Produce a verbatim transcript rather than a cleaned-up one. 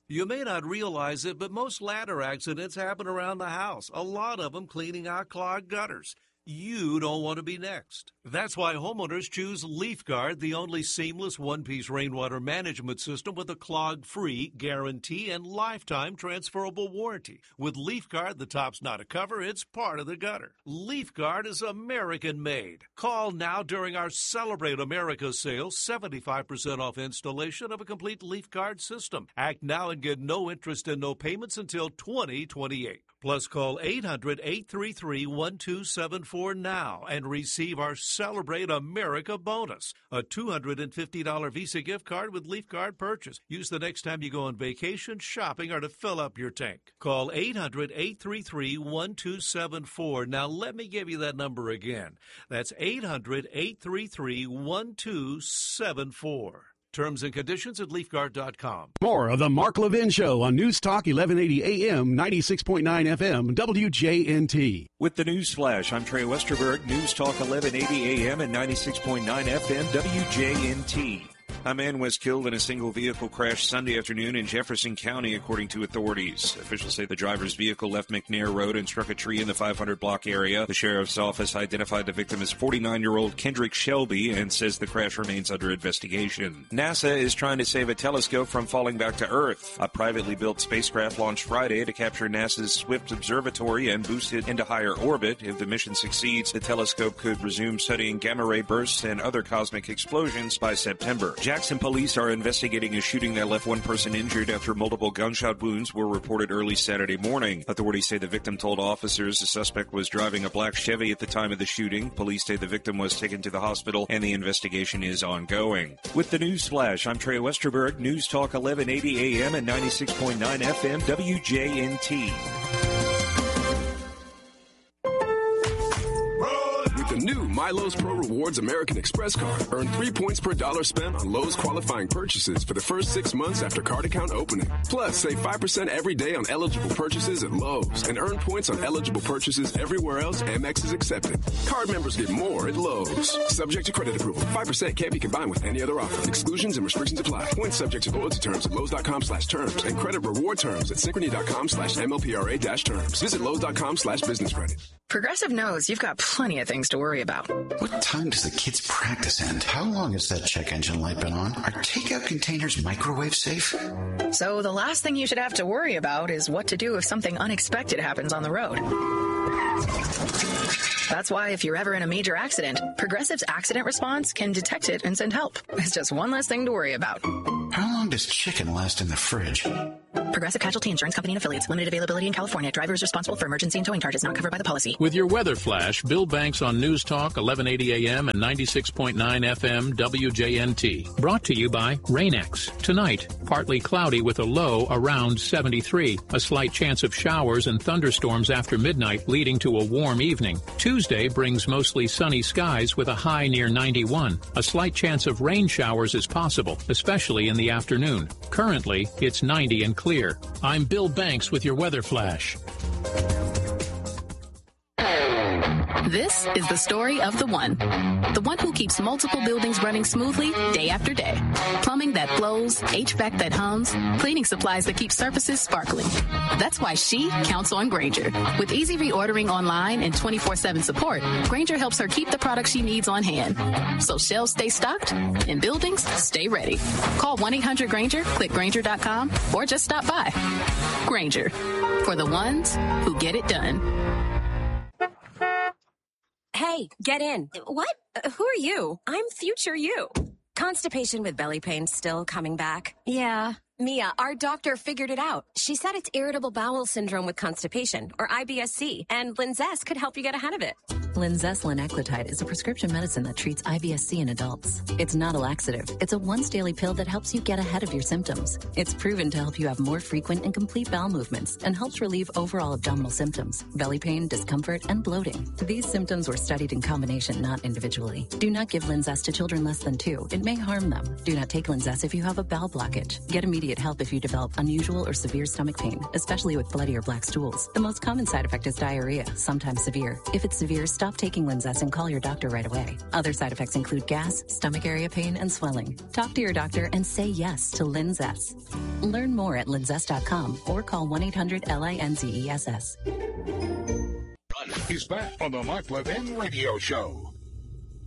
You may not realize it, but most ladder accidents happen around the house, a lot of them cleaning out clogged gutters. You don't want to be next. That's why homeowners choose LeafGuard, the only seamless one-piece rainwater management system with a clog-free guarantee and lifetime transferable warranty. With LeafGuard, the top's not a cover, it's part of the gutter. LeafGuard is American-made. Call now during our Celebrate America sale, seventy-five percent off installation of a complete LeafGuard system. Act now and get no interest and no payments until twenty twenty-eight. Plus, call eight hundred, eight three three, one two seven four now and receive our Celebrate America bonus, a two hundred fifty dollars Visa gift card with LeafGuard purchase. Use the next time you go on vacation, shopping, or to fill up your tank. Call eight hundred, eight three three, one two seven four. Now, let me give you that number again. That's eight hundred, eight three three, one two seven four. Terms and conditions at leaf guard dot com. More of the Mark Levin Show on News Talk eleven eighty A M, ninety-six point nine F M, W J N T. With the News Flash, I'm Trey Westerberg. News Talk eleven eighty A M and ninety-six point nine F M, W J N T. A man was killed in a single vehicle crash Sunday afternoon in Jefferson County, according to authorities. Officials say the driver's vehicle left McNair Road and struck a tree in the five hundred block area. The sheriff's office identified the victim as forty-nine-year-old Kendrick Shelby and says the crash remains under investigation. NASA is trying to save a telescope from falling back to Earth. A privately built spacecraft launched Friday to capture NASA's Swift Observatory and boost it into higher orbit. If the mission succeeds, the telescope could resume studying gamma-ray bursts and other cosmic explosions by September. Jackson police are investigating a shooting that left one person injured after multiple gunshot wounds were reported early Saturday morning. Authorities say the victim told officers the suspect was driving a black Chevy at the time of the shooting. Police say the victim was taken to the hospital and the investigation is ongoing. With the News Flash, I'm Trey Westerberg. News Talk eleven eighty A M and ninety-six point nine F M, W J N T. The new My Lowe's Pro Rewards American Express card. Earn three points per dollar spent on Lowe's qualifying purchases for the first six months after card account opening. Plus, save five percent every day on eligible purchases at Lowe's and earn points on eligible purchases everywhere else Amex is accepted. Card members get more at Lowe's. Subject to credit approval. five percent can't be combined with any other offer. Exclusions and restrictions apply. Points subject to loyalty terms at Lowe's.com slash terms and credit reward terms at Synchrony.com slash MLPRA dash terms. Visit Lowe's.com slash business credit. Progressive knows you've got plenty of things to worry about. What time does the kids' practice end? How long has that check engine light been on? Are takeout containers microwave safe? So the last thing you should have to worry about is what to do if something unexpected happens on the road. That's why if you're ever in a major accident, Progressive's accident response can detect it and send help. It's just one less thing to worry about. How long does chicken last in the fridge? Progressive Casualty Insurance Company and Affiliates. Limited availability in California. Driver is responsible for emergency and towing charges not covered by the policy. With your weather flash, Bill Banks on News Talk eleven eighty A M and ninety-six point nine F M W J N T. Brought to you by Rain-X. Tonight, partly cloudy with a low around seventy-three. A slight chance of showers and thunderstorms after midnight, leading to a warm evening. Tuesday brings mostly sunny skies with a high near ninety-one. A slight chance of rain showers is possible, especially in the afternoon. Currently, it's ninety and clear. I'm Bill Banks with your weather flash. This is the story of the one. The one who keeps multiple buildings running smoothly day after day. Plumbing that flows, H V A C that hums, cleaning supplies that keep surfaces sparkling. That's why she counts on Grainger. With easy reordering online and twenty-four seven support, Grainger helps her keep the products she needs on hand. So shelves stay stocked and buildings stay ready. Call one eight hundred Grainger, click Grainger dot com, or just stop by. Grainger, for the ones who get it done. Hey, get in. What? Uh, who are you? I'm future you. Constipation with belly pain still coming back? Yeah. Mia, our doctor figured it out. She said it's irritable bowel syndrome with constipation, or I B S C, and Linzess could help you get ahead of it. Linzess linaclotide is a prescription medicine that treats I B S C in adults. It's not a laxative. It's a once-daily pill that helps you get ahead of your symptoms. It's proven to help you have more frequent and complete bowel movements and helps relieve overall abdominal symptoms, belly pain, discomfort, and bloating. These symptoms were studied in combination, not individually. Do not give Linzess to children less than two. It may harm them. Do not take Linzess if you have a bowel blockage. Get immediate help if you develop unusual or severe stomach pain, especially with bloody or black stools. The most common side effect is diarrhea, sometimes severe. If it's severe, stop Stop taking Linzess and call your doctor right away. Other side effects include gas, stomach area pain, and swelling. Talk to your doctor and say yes to Linzess. Learn more at linzess dot com or call one eight hundred L I N Z E S S. He's back on the Mike Levin Radio Show.